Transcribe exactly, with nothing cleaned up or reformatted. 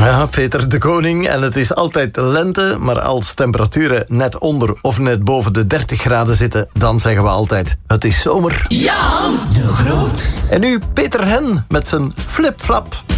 Ja, Peter de Koning. En het is altijd lente, maar als temperaturen net onder of net boven de dertig graden zitten, dan zeggen we altijd, het is zomer. Jan de Groot. En nu Peter Hen met zijn flip-flap.